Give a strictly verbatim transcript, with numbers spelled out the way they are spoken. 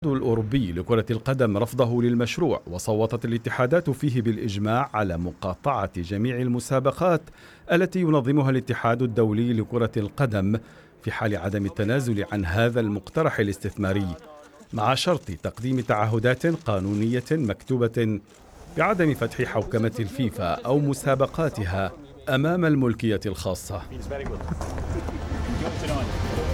الأوروبي لكرة القدم رفضه للمشروع، وصوتت الاتحادات فيه بالإجماع على مقاطعة جميع المسابقات التي ينظمها الاتحاد الدولي لكرة القدم في حال عدم التنازل عن هذا المقترح الاستثماري، مع شرط تقديم تعهدات قانونية مكتوبة بعدم فتح حوكمة الفيفا أو مسابقاتها أمام الملكية الخاصة.